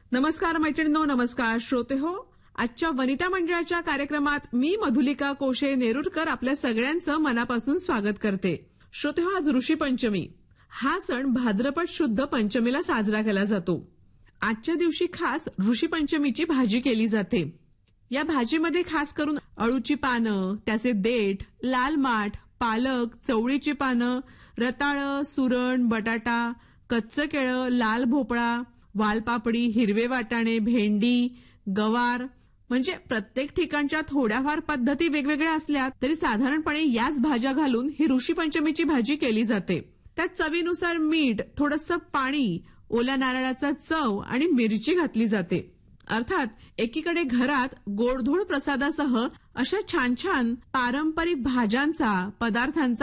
नमस्कार मैत्रिणींनो, नमस्कार श्रोते हो. आजच्या वनिता मंडळाच्या कार्यक्रमात मी मधुलिका कोशे नेरुरकर आपल्या सगळ्यांचं मनापासून स्वागत करते. श्रोते हो, आज ऋषी पंचमी. हा सण भाद्रपद शुद्ध पंचमीला साजरा केला जातो. आजच्या दिवशी खास ऋषी पंचमीची भाजी केली जाते. या भाजीमध्ये खास करून अळूची पानं, त्याचे देठ, लाल माठ, पालक, चवळीची पानं, रताळं, सुरण, बटाटा, कच्चं केळं, लाल भोपळा, वालपापडी, हिरवे वाटाणे, भेंडी, गवार, म्हणजे प्रत्येक ठिकाणच्या थोड्याफार पद्धती वेगवेगळ्या असल्या तरी साधारणपणे याच भाज्या घालून ही ऋषी पंचमीची भाजी केली जाते. त्यात चवीनुसार मीठ, थोडंसं पाणी, ओल्या नारळाचा चव आणि मिरची घातली जाते. अर्थात एकीकडे घरात गोडधोड प्रसादासह अशा छान छान पारंपरिक भाज्यांचा, पदार्थांचा